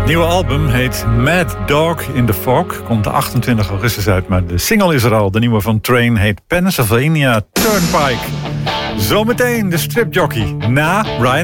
nieuwe album heet Mad Dog in the Fog. Komt de 28 augustus uit, maar de single is er al. De nieuwe van Train heet Pennsylvania Turnpike. Zometeen de stripjockey na Ryan